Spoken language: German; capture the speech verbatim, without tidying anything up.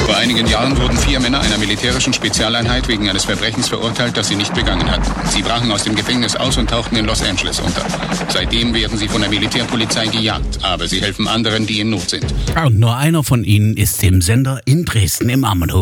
Vor einigen Jahren wurden vier Männer einer militärischen Spezialeinheit wegen eines Verbrechens verurteilt, das sie nicht begangen hatten. Sie brachen aus dem Gefängnis aus und tauchten in Los Angeles unter. Seitdem werden sie von der Militärpolizei gejagt, aber sie helfen anderen, die in Not sind. Und nur einer von ihnen ist dem Sender in Dresden im Ammenhof.